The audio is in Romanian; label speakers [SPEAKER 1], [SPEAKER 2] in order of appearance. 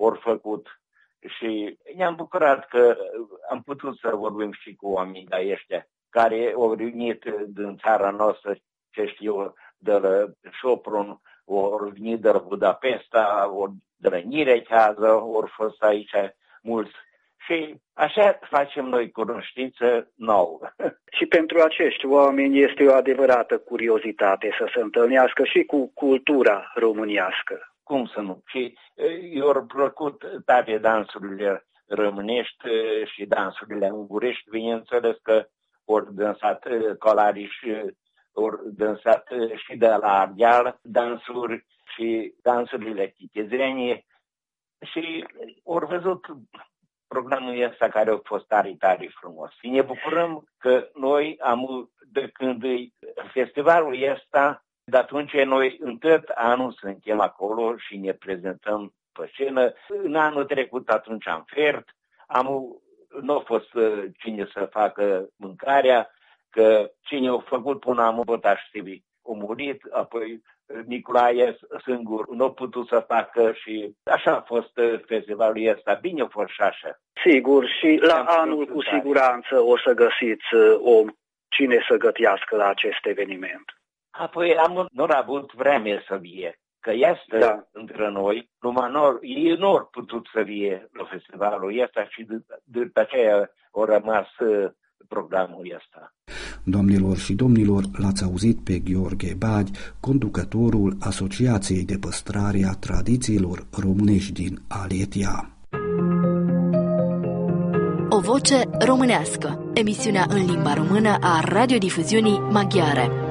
[SPEAKER 1] ori făcut. Și ne-am bucurat că am putut să vorbim și cu oamenii de ăștia care au venit din țara noastră, ce știu, de la Sopron, ori venit de la Budapesta, ori de la Nirechează, ori fost aici mulți. Și așa facem noi cunoștință nouă.
[SPEAKER 2] Și pentru acești oameni este o adevărată curiozitate să se întâlnească și cu cultura românească.
[SPEAKER 1] Cum să nu? Și i-au plăcut toate dansurile românești și dansurile ungurești, bineînțeles că ori dansat Colariș, ori dansat și de la Ardeal dansuri și dansurile chitezene și ori văzut programul ăsta care a fost tare, tare frumos. Și ne bucurăm că noi de când festivalul ăsta, de atunci noi în tot anul suntem acolo și ne prezentăm pe scenă. În anul trecut atunci am fert, nu a fost cine să facă mâncarea, că cine a făcut până am bătaș TV a murit, apoi Nicolae singur nu a putut să facă și așa a fost festivalul ăsta. Bine a fost și așa.
[SPEAKER 2] Sigur, și la anul cu siguranță o să găsiți cine să gătească la acest eveniment.
[SPEAKER 1] Apoi nu a avut vreme să vie, că este între noi, numai ei nu au putut să vie la festivalul ăsta și de aceea a rămas programul ăsta.
[SPEAKER 3] Doamnelor și domnilor, l-ați auzit pe Gheorghe Bagi, conducătorul Asociației de Păstrare a Tradițiilor Românești din Aletia.
[SPEAKER 4] O voce românească, emisiunea în limba română a radiodifuziunii maghiare.